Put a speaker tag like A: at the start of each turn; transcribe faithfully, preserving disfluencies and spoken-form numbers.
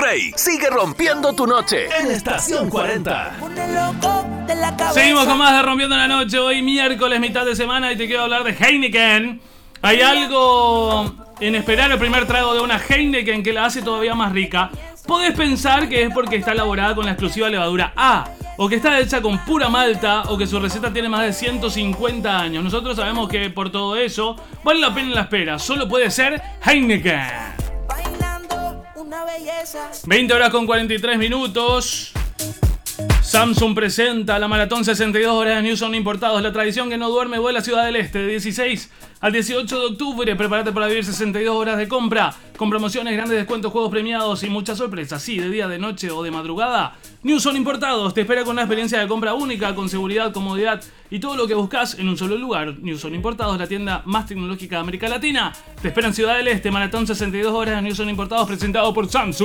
A: Rey sigue rompiendo tu noche en Estación cuarenta.
B: Seguimos con más de Rompiendo la Noche. Hoy miércoles, mitad de semana, y te quiero hablar de Heineken. Hay algo en esperar el primer trago de una Heineken que la hace todavía más rica. Podés pensar que es porque está elaborada con la exclusiva levadura A, o que está hecha con pura malta, o que su receta tiene más de ciento cincuenta años. Nosotros sabemos que por todo eso vale la pena la espera. Solo puede ser Heineken. veinte horas con cuarenta y tres minutos. Samsung presenta la Maratón sesenta y dos horas de New Son Importados. La tradición que no duerme vuela a Ciudad del Este. De dieciséis al dieciocho de octubre. Prepárate para vivir sesenta y dos horas de compra. Con promociones, grandes descuentos, juegos premiados y muchas sorpresas. Sí, de día, de noche o de madrugada. New Son Importados te espera con una experiencia de compra única, con seguridad, comodidad y todo lo que buscas en un solo lugar. New Son Importados, la tienda más tecnológica de América Latina. Te espera en Ciudad del Este. Maratón sesenta y dos horas de New Son Importados, presentado por Samsung.